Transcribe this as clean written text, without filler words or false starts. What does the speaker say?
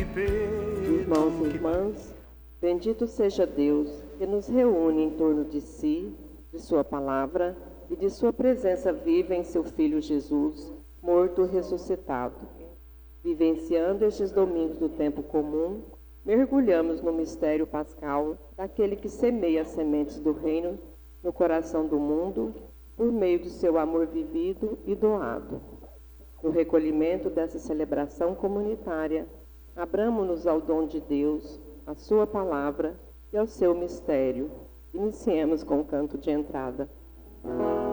Irmãos e irmãs, bendito seja Deus que nos reúne em torno de si, de sua palavra e de sua presença viva em seu Filho Jesus, morto e ressuscitado. Vivenciando estes domingos do tempo comum, mergulhamos no mistério pascal daquele que semeia as sementes do reino no coração do mundo por meio do seu amor vivido e doado. No recolhimento dessa celebração comunitária, abramo-nos ao dom de Deus, à sua palavra e ao seu mistério. Iniciemos com o canto de entrada.